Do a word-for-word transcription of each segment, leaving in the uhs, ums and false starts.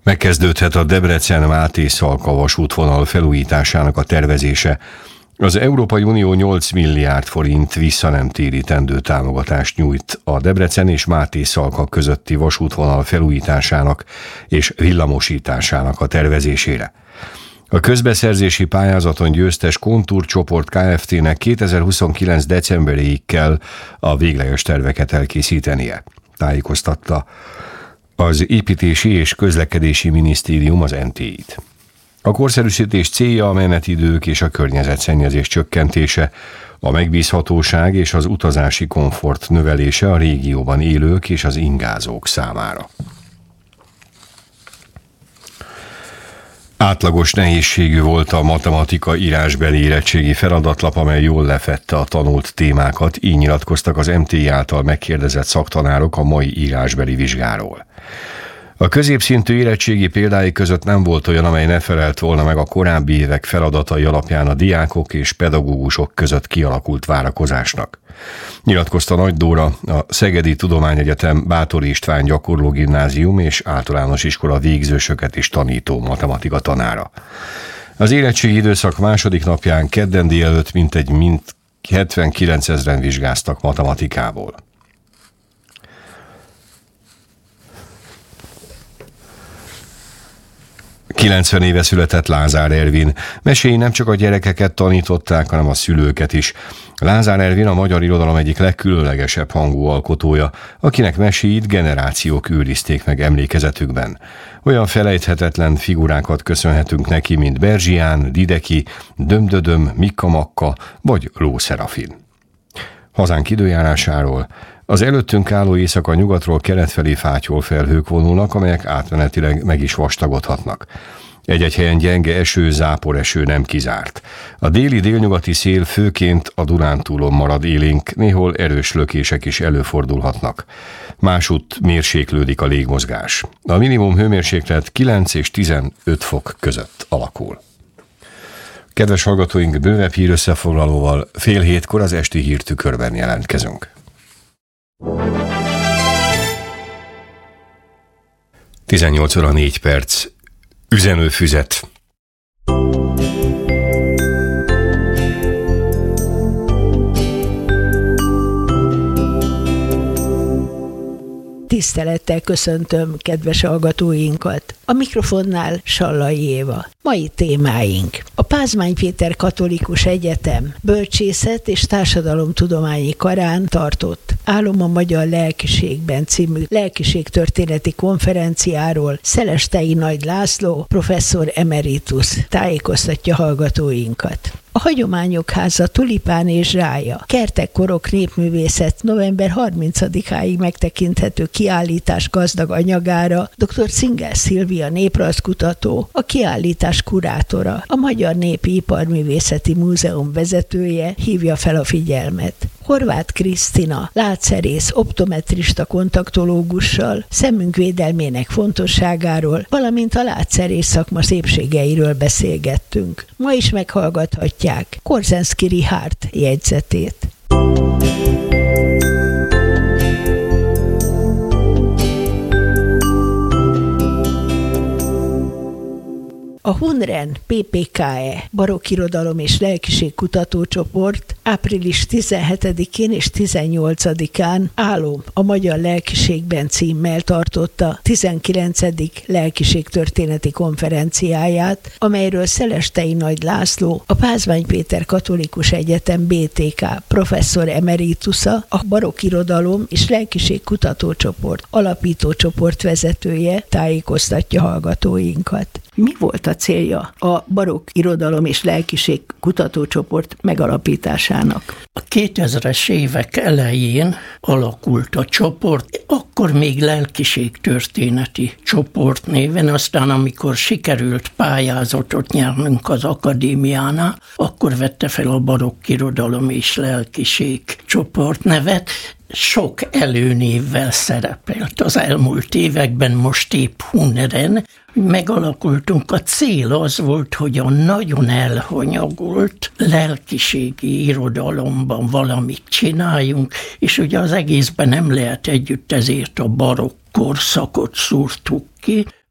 Megkezdődhet a Debrecen-Máté-Szalka vasútvonal felújításának a tervezése. Az Európai Unió nyolc milliárd forint visszanemtérítendő támogatást nyújt a Debrecen és Máté-Szalka közötti vasútvonal felújításának és villamosításának a tervezésére. A közbeszerzési pályázaton győztes Kontúr Csoport Kft-nek kétezer-huszonkilenc decemberéig kell a végleges terveket elkészítenie, tájékoztatta az Építési és Közlekedési Minisztérium az en té í-t. A korszerűsítés célja a menetidők és a környezetszennyezés csökkentése, a megbízhatóság és az utazási komfort növelése a régióban élők és az ingázók számára. Átlagos nehézségű volt a matematika írásbeli érettségi feladatlap, amely jól lefedte a tanult témákat, így nyilatkoztak az em té í által megkérdezett szaktanárok a mai írásbeli vizsgáról. A középszintű érettségi példái között nem volt olyan, amely ne felelt volna meg a korábbi évek feladatai alapján a diákok és pedagógusok között kialakult várakozásnak. Nyilatkozta Nagy Dóra, a Szegedi Tudományegyetem Báthori István Gyakorló Gimnázium és általános iskola végzősöket is tanító matematika tanára. Az érettségi időszak második napján kedden délelőtt mintegy mint hetvenkilencezren vizsgáztak matematikából. kilencven éve született Lázár Ervin. Meséi nem csak a gyerekeket tanították, hanem a szülőket is. Lázár Ervin a magyar irodalom egyik legkülönlegesebb hangú alkotója, akinek meséit generációk őrizték meg emlékezetükben. Olyan felejthetetlen figurákat köszönhetünk neki, mint Berzsián, Dideki, Dömdödöm, Mikka Makka vagy Ló Szerafin. Hazánk időjárásáról. Az előttünk álló éjszaka nyugatról kelet felé fátyol felhők vonulnak, amelyek átmenetileg meg is vastagodhatnak. Egy-egy helyen gyenge eső, záporeső nem kizárt. A déli délnyugati szél főként a Dunántúlon marad élénk, néhol erős lökések is előfordulhatnak. Másutt mérséklődik a légmozgás. A minimum hőmérséklet kilenc és tizenöt fok között alakul. Kedves hallgatóink, bővebb hírösszefoglalóval fél hétkor az esti hírtükörben jelentkezünk. tizennyolc óra négy perc. Üzenőfüzet. Tisztelettel köszöntöm kedves hallgatóinkat. A mikrofonnál Sallai Éva. Mai témáink: a Pázmány Péter Katolikus Egyetem Bölcsészet és Társadalomtudományi Karán tartott Álom a magyar lelkiségben című lelkiségtörténeti konferenciáról Szelestei Nagy László, professzor emeritus tájékoztatja hallgatóinkat. A Hagyományok Háza Tulipán és Zsája Kertek Korok Népművészet november harmincadikáig megtekinthető kiállítás gazdag anyagára dr. Cinger Szilvia néprajzkutató, a kiállítás kurátora, a Magyar Népi Iparművészeti Múzeum vezetője hívja fel a figyelmet. Horváth Krisztina, látszerész, optometrista kontaktológussal szemünk védelmének fontosságáról, valamint a látszerész szakma szépségeiről beszélgettünk. Ma is meghallgathatják Korzenszky Richárd jegyzetét. A Hunren pé pé ká e barokkirodalom és lelkiség kutatócsoport április tizenhetedikén és tizennyolcadikán Álom a magyar lelkiségben címmel tartotta tizenkilencedik lelkiségtörténeti konferenciáját, amelyről Szelestei Nagy László, a Pázmány Péter Katolikus Egyetem bé té ká professzor emeritusa, a barokkirodalom és lelkiség kutatócsoport alapító csoportvezetője tájékoztatja hallgatóinkat. Mi volt a célja a barokk irodalom és lelkiség kutatócsoport megalapításának? A kétezres évek elején alakult a csoport, akkor még lelkiségtörténeti csoport néven, aztán amikor sikerült pályázatot nyernünk az akadémiánál, akkor vette fel a barokk irodalom és lelkiség csoport nevet. Sok előnévvel szerepelt az elmúlt években, most épp Hunren. Megalakultunk, a cél az volt, hogy a nagyon elhanyagolt lelkiségi irodalomban valamit csináljunk, és ugye az egészben nem lehet együtt, ezért a barokk korszakot szúrtuk ki.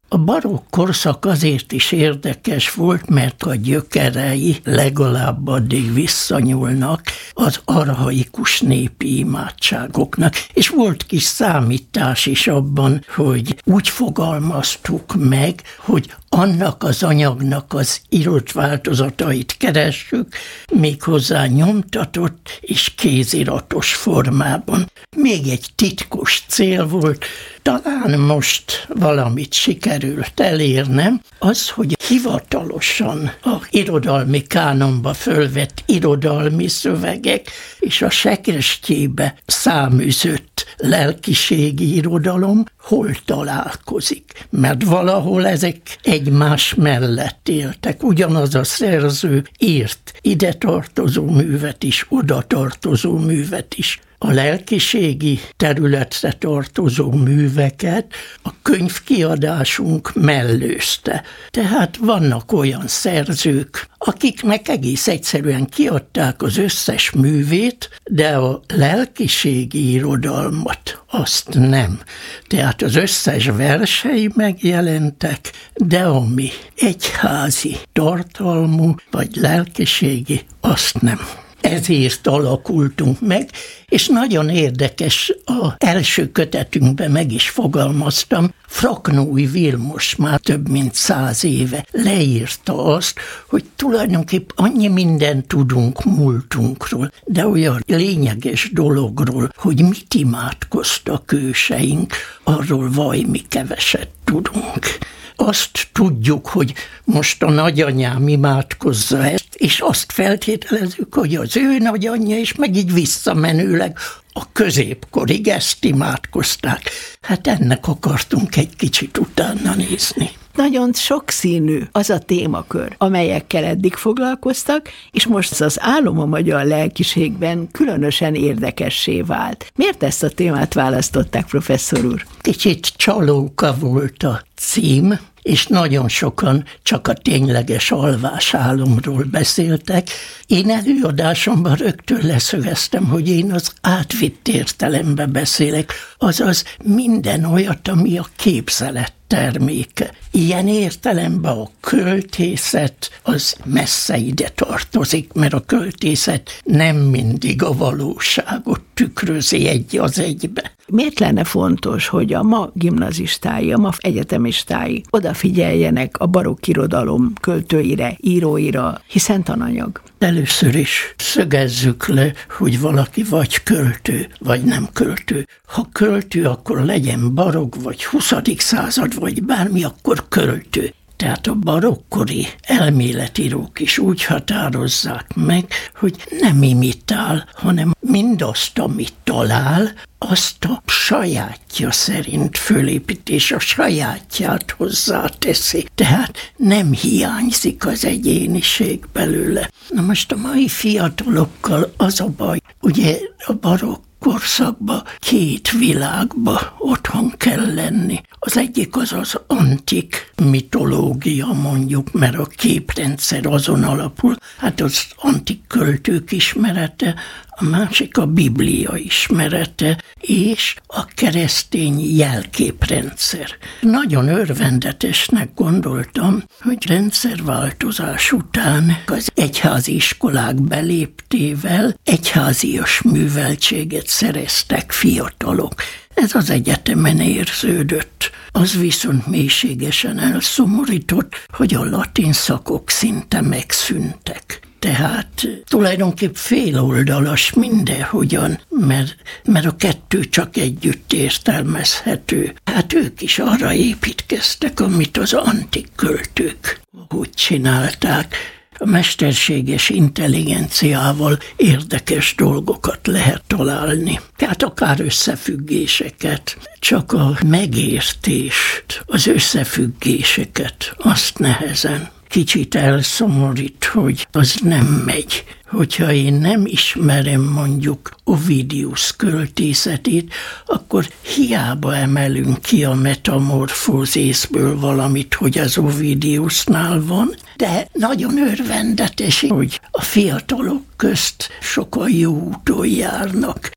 A barokk korszak azért is érdekes volt, mert a gyökerei legalább addig visszanyúlnak az archaikus népi imádságoknak, és volt kis számítás is abban, hogy úgy fogalmaztuk meg, hogy annak az anyagnak az írott változatait keressük, méghozzá nyomtatott és kéziratos formában. Még egy titkos cél volt, talán most valamit sikerült elérnem, az, hogy hivatalosan a irodalmi kánonba fölvett irodalmi szövegek és a sekrestjébe száműzött lelkiségi irodalom hol találkozik, mert valahol ezek egymás mellett éltek. Ugyanaz a szerző írt ide tartozó művet is, oda tartozó művet is. A lelkiségi területre tartozó műveket a könyvkiadásunk mellőzte. Tehát vannak olyan szerzők, akiknek egész egyszerűen kiadták az összes művét, de a lelkiségi irodalmat azt nem. Tehát az összes versei megjelentek, de ami egyházi tartalmú vagy lelkiségi, azt nem. Ezért alakultunk meg, és nagyon érdekes, az első kötetünkben meg is fogalmaztam, Fraknói Vilmos már több mint száz éve leírta azt, hogy tulajdonképp annyi mindent tudunk múltunkról, de olyan lényeges dologról, hogy mit imádkoztak őseink, arról vaj mi keveset tudunk. Azt tudjuk, hogy most a nagyanyám imádkozza ezt, és azt feltételezzük, hogy az ő nagyanyja is meg így visszamenőleg a középkorig ezt imádkozták. Hát ennek akartunk egy kicsit utána nézni. Nagyon sokszínű az a témakör, amelyekkel eddig foglalkoztak, és most az álom a magyar lelkiségben különösen érdekessé vált. Miért ezt a témát választották, professzor úr? Kicsit csalóka volt a cím, és nagyon sokan csak a tényleges alvásálomról beszéltek. Én előadásomban rögtön leszögeztem, hogy én az átvitt értelemben beszélek, azaz minden olyat, ami a képzelet terméke. Ilyen értelemben a költészet az messze ide tartozik, mert a költészet nem mindig a valóságot tükrözi egy az egybe. Miért lenne fontos, hogy a ma gimnazistái, a ma egyetemistái odafigyeljenek a barokk irodalom költőire, íróira, hiszen tananyag? Először is szögezzük le, hogy valaki vagy költő, vagy nem költő. Ha költő, akkor legyen barokk, vagy huszadik század, vagy bármi, akkor költő. Tehát a barokkori elméletírók is úgy határozzák meg, hogy nem imitál, hanem mindazt, amit talál, azt a sajátja szerint fölépít, és a sajátját hozzáteszi. Tehát nem hiányzik az egyéniség belőle. Na most a mai fiatalokkal az a baj, ugye a barokk korszakban két világba otthon kell lenni. Az egyik az az antik mitológia, mondjuk, mert a képrendszer azon alapul, hát az antik költők ismerete, a másik a Biblia ismerete, és a keresztény jelképrendszer. Nagyon örvendetesnek gondoltam, hogy rendszerváltozás után az egyházi iskolák beléptével egyházias műveltséget szereztek fiatalok. Ez az egyetemen érződött. Az viszont mélységesen elszomorított, hogy a latin szakok szinte megszűntek. Tehát tulajdonképp féloldalas mindenhogyan, mert, mert a kettő csak együtt értelmezhető. Hát ők is arra építkeztek, amit az antik költők úgy csinálták. A mesterséges intelligenciával érdekes dolgokat lehet találni. Tehát akár összefüggéseket, csak a megértést, az összefüggéseket, azt nehezen. Kicsit elszomorít, hogy az nem megy. Hogyha én nem ismerem mondjuk Ovidius költészetét, akkor hiába emelünk ki a metamorfózészből valamit, hogy az Ovidiusnál van, de nagyon örvendetes, hogy a fiatalok közt sokan jó úton járnak.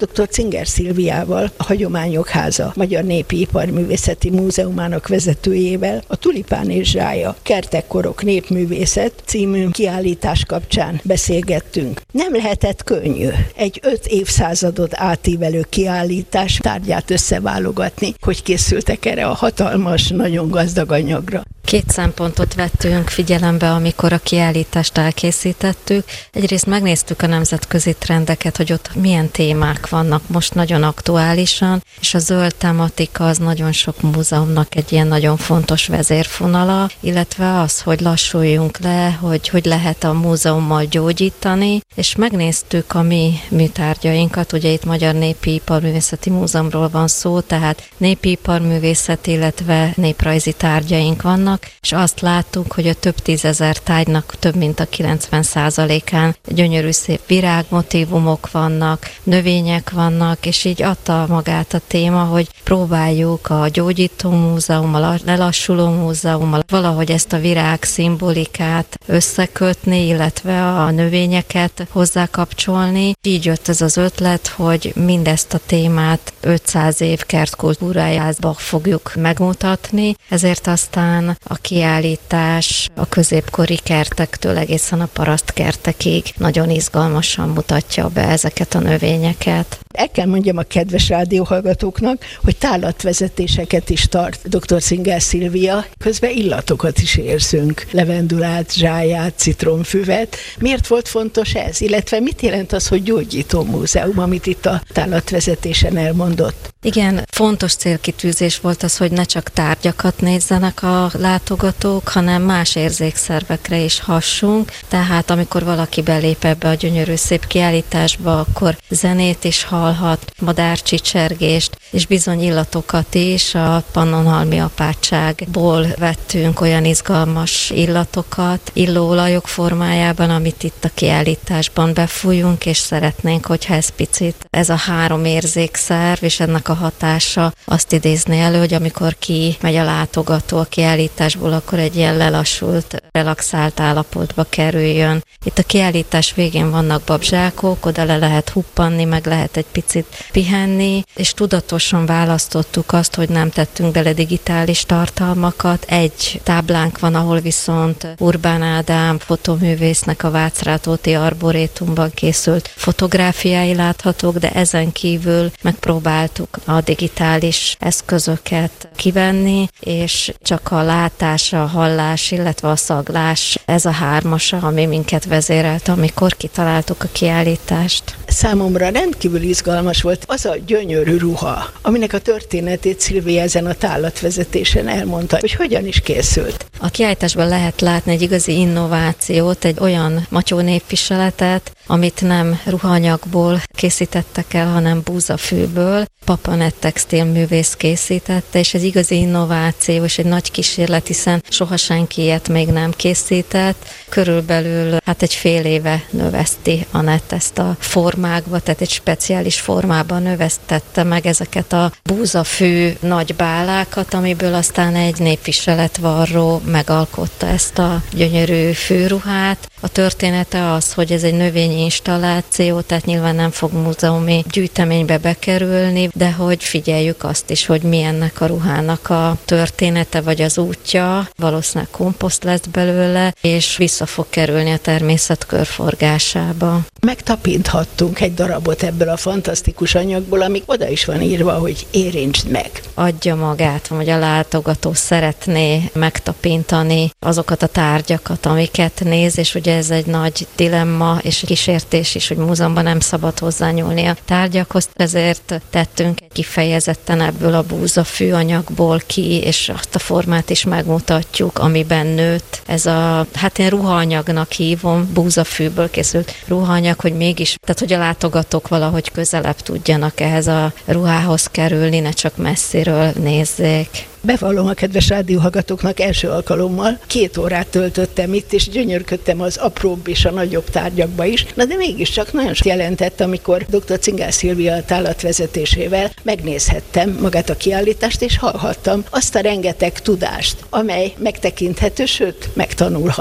dr. Cinger Szilviával, a Hagyományok Háza Magyar Népi Iparművészeti Múzeumának vezetőjével a Tulipán és Zsája Kertek-korok népművészet című kiállítás kapcsán beszélgettünk. Nem lehetett könnyű egy öt évszázadot átívelő kiállítás tárgyát összeválogatni, hogy készültek erre a hatalmas, nagyon gazdag anyagra. Két szempontot vettünk figyelembe, amikor a kiállítást elkészítettük. Egyrészt megnéztük a nemzetközi trendeket, hogy ott milyen témák vannak most nagyon aktuálisan, és a zöld tematika az nagyon sok múzeumnak egy ilyen nagyon fontos vezérfonala, illetve az, hogy lassuljunk le, hogy hogy lehet a múzeummal gyógyítani, és megnéztük a mi műtárgyainkat, ugye itt Magyar Népi Iparművészeti Múzeumról van szó, tehát népi iparművészet, illetve néprajzi tárgyaink vannak, és azt láttuk, hogy a több tízezer tárgynak több mint a kilencven százalékán gyönyörű szép virágmotívumok vannak, növények vannak, és így adta magát a téma, hogy próbáljuk a gyógyító múzeum, a lelassuló múzeum, valahogy ezt a virág szimbolikát összekötni, illetve a növényeket hozzákapcsolni. Így jött ez az ötlet, hogy mindezt a témát ötszáz év kertkultúrájába fogjuk megmutatni, ezért aztán a kiállítás a középkori kertektől egészen a parasztkertekig nagyon izgalmasan mutatja be ezeket a növényeket. El kell mondjam a kedves rádióhallgatóknak, hogy tálatvezetéseket is tart dr. Cinger Szilvia, közben illatokat is érzünk, levendulát, zsáját, citromfüvet. Miért volt fontos ez? Illetve mit jelent az, hogy gyógyító múzeum, amit itt a tálatvezetésen elmondott? Igen, fontos célkitűzés volt az, hogy ne csak tárgyakat nézzenek a látogatók, hanem más érzékszervekre is hassunk. Tehát amikor valaki belép ebbe a gyönyörű szép kiállításba, akkor zenét is hallhat, madárcsicsergést, és bizony illatokat is. A pannonhalmi apátságból vettünk olyan izgalmas illatokat, illóolajok formájában, amit itt a kiállításban befújunk, és szeretnénk, hogyha ez picit, ez a három érzékszerv, és ennek a hatása azt idézni elő, hogy amikor ki megy a látogató a kiállításból, akkor egy ilyen lelassult, relaxált állapotba kerüljön. Itt a kiállítás végén vannak babzsákok, oda le lehet huppanni, meg lehet egy picit pihenni, és tudatosan választottuk azt, hogy nem tettünk bele digitális tartalmakat. Egy táblánk van, ahol viszont Urbán Ádám fotoművésznek a Vácrátóti Arborétumban készült fotográfiái láthatók, de ezen kívül megpróbáltuk a digitális eszközöket kivenni, és csak a látás, a hallás, illetve a szaglás, ez a hármasa, ami minket vezérelt, amikor kitaláltuk a kiállítást. Számomra rendkívül izgalmas volt az a gyönyörű ruha, aminek a történetét Szilvia ezen a tálatvezetésen elmondta, hogy hogyan is készült. A kiállításban lehet látni egy igazi innovációt, egy olyan matyó népviseletet, amit nem ruhanyagból készítettek el, hanem búzafűből. Papanett textilművész készítette, és ez igazi innováció, és egy nagy kísérlet, hiszen soha senki ilyet még nem készített. Körülbelül hát egy fél éve növeszti Anett ezt a formákba, tehát egy speciális formában növesztette meg ezeket a búzafű nagy bálákat, amiből aztán egy népviseletvarró megalkotta ezt a gyönyörű fűruhát. A története az, hogy ez egy növényi installáció, tehát nyilván nem fog múzeumi gyűjteménybe bekerülni, de hogy figyeljük azt is, hogy mi ennek a ruhának a története vagy az útja, valószínűleg komposzt lesz belőle, és vissza fog kerülni a természet körforgásába. Megtapinthattunk egy darabot ebből a fantasztikus anyagból, amik oda is van írva, hogy érintsd meg. Adja magát, vagy a látogató szeretné megtapintani azokat a tárgyakat, amiket néz, és ugye ez egy nagy dilemma és kísértés is, hogy múzeumban nem szabad hozzányúlni a tárgyakhoz, ezért tettünk egy kifejezetten ebből a búzafű anyagból ki, és azt a formát is megmutatjuk, amiben nőtt. Ez a, hát én ruhaanyagnak hívom, búzafűből készült ruhaanyag, hogy mégis, tehát hogy a látogatók valahogy közelebb tudjanak ehhez a ruhához kerülni, ne csak messziről nézzék. Bevallom a kedves rádióhallgatóknak, első alkalommal két órát töltöttem itt, és gyönyörködtem az apróbb és a nagyobb tárgyakba is. Na de mégiscsak nagyon jelentett, amikor dr. Cinger Szilvia tálatvezetésével megnézhettem magát a kiállítást, és hallhattam azt a rengeteg tudást, amely megtekinthető, sőt, megtanulható.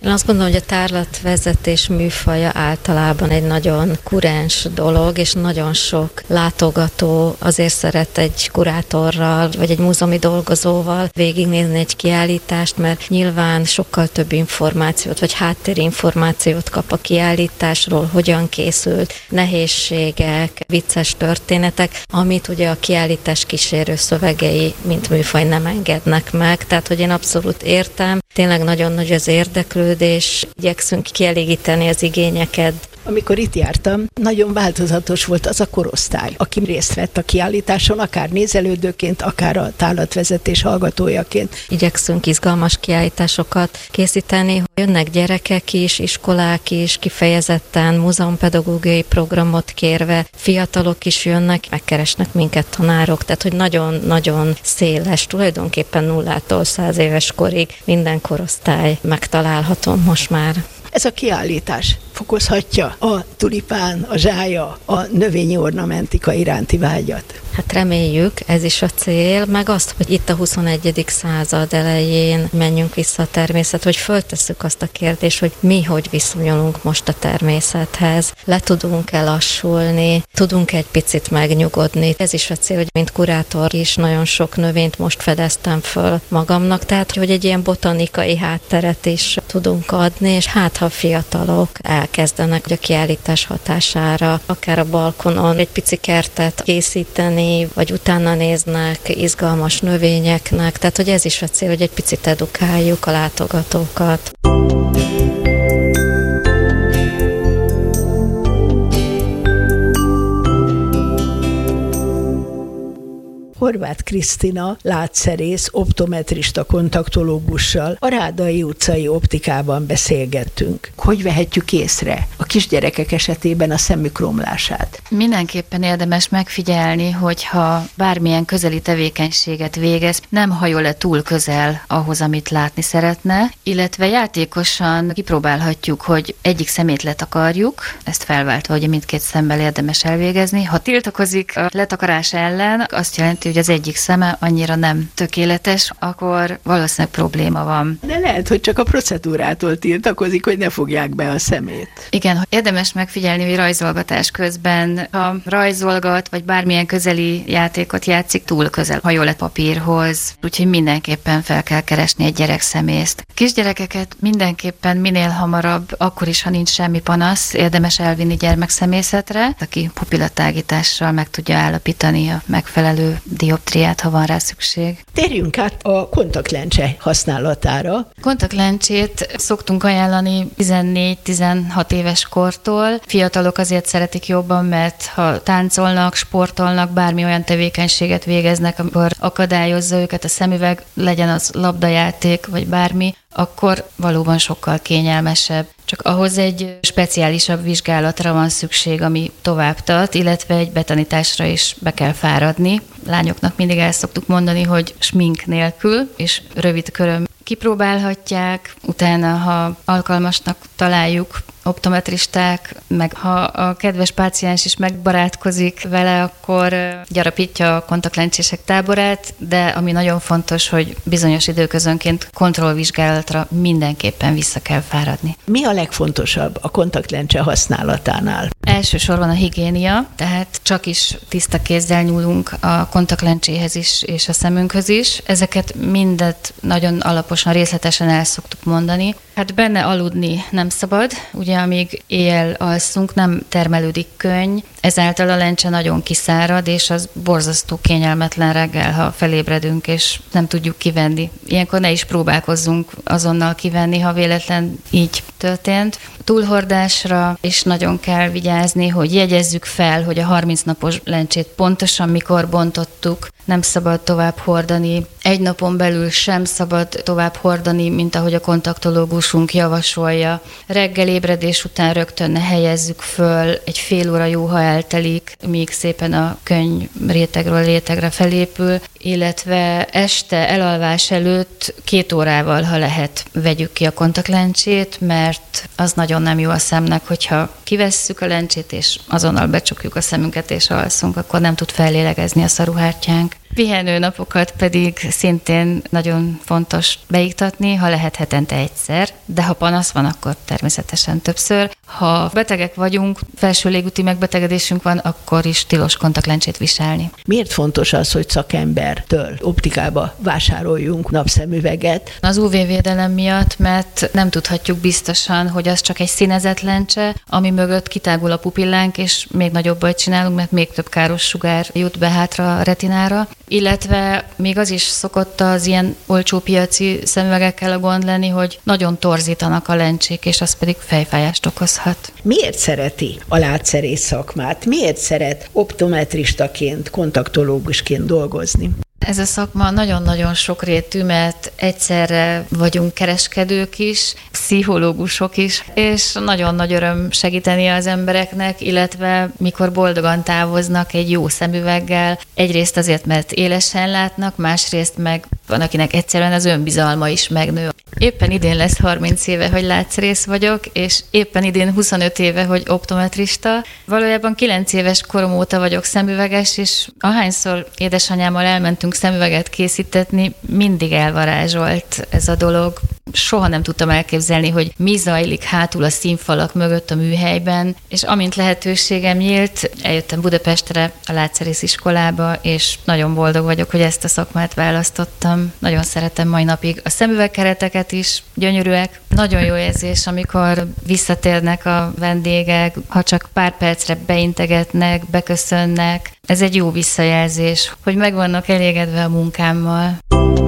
Én azt gondolom, hogy a tárlatvezetés műfaja általában egy nagyon kurens dolog, és nagyon sok látogató azért szeret egy kurátorral, vagy egy múzeumi dolgozóval végignézni egy kiállítást, mert nyilván sokkal több információt, vagy háttérinformációt kap a kiállításról, hogyan készült, nehézségek, vicces történetek, amit ugye a kiállítás kísérő szövegei, mint műfaj nem engednek meg. Tehát, hogy én abszolút értem, tényleg nagyon nagy az érdeklődés, igyekszünk kielégíteni az igényeket. Amikor itt jártam, nagyon változatos volt az a korosztály, aki részt vett a kiállításon, akár nézelődőként, akár a tárlatvezetés hallgatójaként. Igyekszünk izgalmas kiállításokat készíteni, jönnek gyerekek is, iskolák is, kifejezetten múzeumpedagógiai programot kérve, fiatalok is jönnek, megkeresnek minket tanárok, tehát hogy nagyon-nagyon széles, tulajdonképpen nullától száz éves korig minden korosztály megtalálható most már. Ez a kiállítás fokozhatja a tulipán, a zsája, a növényi ornamentika iránti vágyat? Hát reméljük, ez is a cél, meg azt, hogy itt a huszonegyedik század elején menjünk vissza a természet, hogy föltesszük azt a kérdést, hogy mi hogy viszonyulunk most a természethez, le tudunk-e lassulni, tudunk egy picit megnyugodni. Ez is a cél, hogy mint kurátor is nagyon sok növényt most fedeztem föl magamnak, tehát hogy egy ilyen botanikai hátteret is tudunk adni, és hát ha fiatalok elkezdenek a kiállítás hatására, akár a balkonon egy pici kertet készíteni, vagy utána néznek izgalmas növényeknek, tehát hogy ez is a cél, hogy egy picit edukáljuk a látogatókat. Horváth Krisztina látszerész, optometrista kontaktológussal a Rádai utcai optikában beszélgettünk. Hogy vehetjük észre a kisgyerekek esetében a szemük romlását? Mindenképpen érdemes megfigyelni, hogyha bármilyen közeli tevékenységet végez, nem hajol-e túl közel ahhoz, amit látni szeretne, illetve játékosan kipróbálhatjuk, hogy egyik szemét letakarjuk, ezt felváltva, hogy mindkét szemmel érdemes elvégezni. Ha tiltakozik a letakarás ellen, azt jelenti, hogy az egyik szeme annyira nem tökéletes, akkor valószínűleg probléma van. De lehet, hogy csak a procedúrától tiltakozik, hogy ne fogják be a szemét. Igen, érdemes megfigyelni, hogy rajzolgatás közben, ha rajzolgat, vagy bármilyen közeli játékot játszik, túl közel hajol a papírhoz, úgyhogy mindenképpen fel kell keresni egy gyerekszemészt. Kisgyerekeket mindenképpen minél hamarabb, akkor is, ha nincs semmi panasz, érdemes elvinni gyermekszemészetre, aki pupillatágítással meg tudja állapítani a megfelelő dioptriát, ha van rá szükség. Térjünk át a kontaktlencse használatára. Kontaktlencsét szoktunk ajánlani tizennégy-tizenhat éves kortól. Fiatalok azért szeretik jobban, mert ha táncolnak, sportolnak, bármi olyan tevékenységet végeznek, amikor akadályozza őket a szemüveg, legyen az labdajáték, vagy bármi, akkor valóban sokkal kényelmesebb. Csak ahhoz egy speciálisabb vizsgálatra van szükség, ami tovább tart, illetve egy betanításra is be kell fáradni. Lányoknak mindig el szoktuk mondani, hogy smink nélkül, és rövid köröm kipróbálhatják, utána, ha alkalmasnak találjuk, optometristák, meg ha a kedves páciens is megbarátkozik vele, akkor gyarapítja a kontaktlencsések táborát, de ami nagyon fontos, hogy bizonyos időközönként kontrollvizsgálatra mindenképpen vissza kell fáradni. Mi a legfontosabb a kontaktlencse használatánál? Elsősorban a higiénia, tehát csak is tiszta kézzel nyúlunk a kontaktlencséhez is, és a szemünkhöz is. Ezeket mindet nagyon alaposan, részletesen el szoktuk mondani. Hát benne aludni nem szabad, ugye amíg éjjel alszunk, nem termelődik könny, ezáltal a lencse nagyon kiszárad, és az borzasztó kényelmetlen reggel, ha felébredünk, és nem tudjuk kivenni. Ilyenkor ne is próbálkozzunk azonnal kivenni, ha véletlen így történt. Túlhordásra is nagyon kell vigyázni, hogy jegyezzük fel, hogy a harminc napos lencsét pontosan mikor bontottuk, nem szabad tovább hordani. Egy napon belül sem szabad tovább hordani, mint ahogy a kontaktológusunk javasolja. Reggel ébredés után rögtön ne helyezzük föl, egy fél óra jó, ha eltelik, míg szépen a könny rétegről rétegre felépül, illetve este elalvás előtt két órával, ha lehet, vegyük ki a kontaktlencsét, mert az nagyon nem jó a szemnek, hogyha kivesszük a lencsét, és azonnal becsukjuk a szemünket, és alszunk, akkor nem tud fellélegezni a szaruhártyánk. Pihenő napokat pedig szintén nagyon fontos beiktatni, ha lehet hetente egyszer, de ha panasz van, akkor természetesen többször. Ha betegek vagyunk, felső légúti megbetegedésünk van, akkor is tilos kontaktlencsét viselni. Miért fontos az, hogy szakembertől optikába vásároljunk napszemüveget? Az ú vé-védelem miatt, mert nem tudhatjuk biztosan, hogy az csak egy színezett lencse, ami mögött kitágul a pupillánk, és még nagyobb bajt csinálunk, mert még több káros sugár jut be hátra a retinára. Illetve még az is szokott az ilyen olcsó piaci szemüvegekkel a gond lenni, hogy nagyon torzítanak a lencsék, és az pedig fejfájást okozhat. Miért szereti a látszerész szakmát? Miért szeret optometristaként, kontaktológusként dolgozni? Ez a szakma nagyon-nagyon sokrétű, mert egyszerre vagyunk kereskedők is, pszichológusok is, és nagyon nagy öröm segíteni az embereknek, illetve mikor boldogan távoznak egy jó szemüveggel, egyrészt azért, mert élesen látnak, másrészt meg van, akinek egyszerűen az önbizalma is megnő. Éppen idén lesz harminc éve, hogy látszerész vagyok, és éppen idén huszonöt éve, hogy optometrista. Valójában kilenc éves korom óta vagyok szemüveges, és ahányszor édesanyámmal elmentünk szemüveget készítetni, mindig elvarázsolt ez a dolog. Soha nem tudtam elképzelni, hogy mi zajlik hátul a színfalak mögött a műhelyben, és amint lehetőségem nyílt, eljöttem Budapestre a látszerész iskolába, és nagyon boldog vagyok, hogy ezt a szakmát választottam. Nagyon szeretem mai napig a szemüvegkereteket is, gyönyörűek. Nagyon jó érzés, amikor visszatérnek a vendégek, ha csak pár percre beintegetnek, beköszönnek. Ez egy jó visszajelzés, hogy meg vannak elégedve a munkámmal.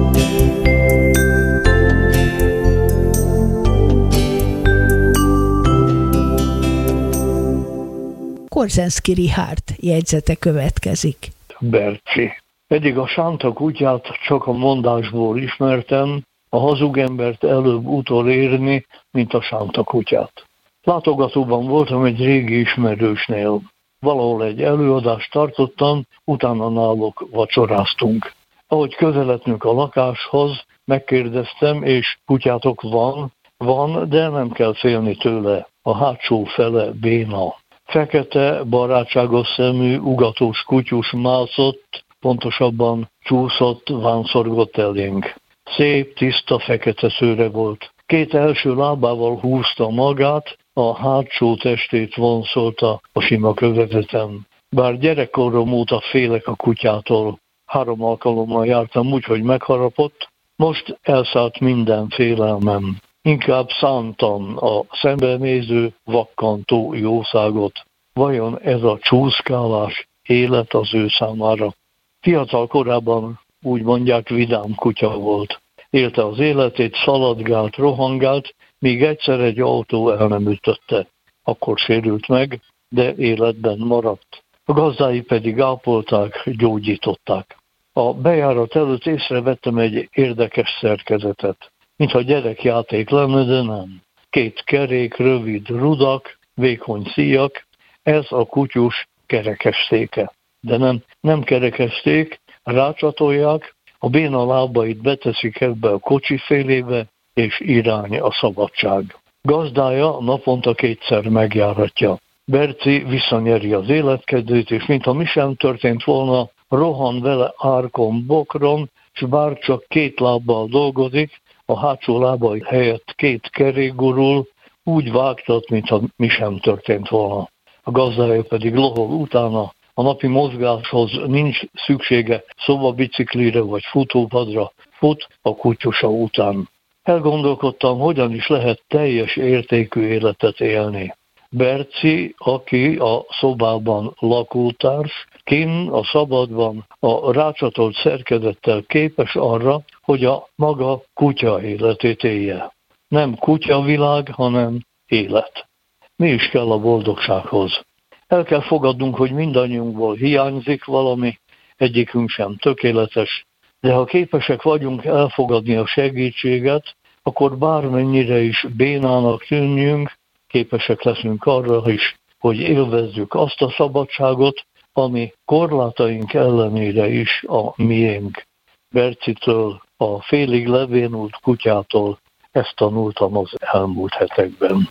Korzenszky Richárd jegyzete következik. Berci. Eddig a sánta kutyát csak a mondásból ismertem, a hazug embert előbb utol érni, mint a sánta kutyát. Látogatóban voltam egy régi ismerősnél. Valahol egy előadást tartottam, utána náluk vacsoráztunk. Ahogy közeledtünk a lakáshoz, megkérdeztem, és kutyátok van? Van, de nem kell félni tőle. A hátsó fele béna. Fekete, barátságos szemű, ugatós kutyus mászott, pontosabban csúszott, vánszorgott elénk. Szép, tiszta, fekete szőre volt. Két első lábával húzta magát, a hátsó testét vonszolta a sima kövezetem. Bár gyerekkorom óta félek a kutyától, három alkalommal jártam úgy, hogy megharapott, most elszállt minden félelmem. Inkább szántam a szembenéző, vakkantó jószágot. Vajon ez a csúszkálás élet az ő számára? Fiatal korában úgy mondják, vidám kutya volt. Élte az életét, szaladgált, rohangált, míg egyszer egy autó el nem ütötte. Akkor sérült meg, de életben maradt. A gazdái pedig ápolták, gyógyították. A bejárat előtt észrevettem egy érdekes szerkezetet. Mintha gyerekjáték lenne, de nem. Két kerék, rövid rudak, vékony szíjak, ez a kutyus kerekesztéke. De nem, nem kerekeszték, rácsatolják, a béna lábait beteszik ebbe a kocsi félébe, és irány a szabadság. Gazdája naponta kétszer megjáratja. Berci visszanyeri az életkedvét, és mintha mi sem történt volna, rohan vele árkon, bokron, s bár csak két lábbal dolgozik, a hátsó lábai helyett két kerék gurul, úgy vágtat, mintha mi sem történt volna. A gazdája pedig lohol utána, a napi mozgáshoz nincs szüksége szobabiciklire vagy futópadra, fut a kutyusa után. Elgondolkodtam, hogyan is lehet teljes értékű életet élni. Berci, aki a szobában lakótárs, kinn a szabadban a rácsatolt szerkezettel képes arra, hogy a maga kutya életét élje. Nem kutyavilág, hanem élet. Mi is kell a boldogsághoz? El kell fogadnunk, hogy mindannyiunkból hiányzik valami, egyikünk sem tökéletes, de ha képesek vagyunk elfogadni a segítséget, akkor bármennyire is bénának tűnjünk, képesek leszünk arra is, hogy élvezzük azt a szabadságot, ami korlátaink ellenére is a miénk. Bercitől, a félig levénult kutyától ezt tanultam az elmúlt hetekben.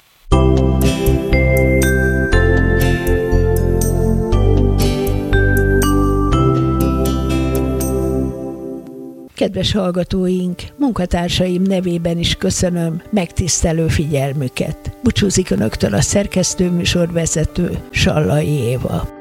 Kedves hallgatóink, munkatársaim nevében is köszönöm megtisztelő figyelmüket. Búcsúzik önöktől a szerkesztő műsorvezető Sallai Éva.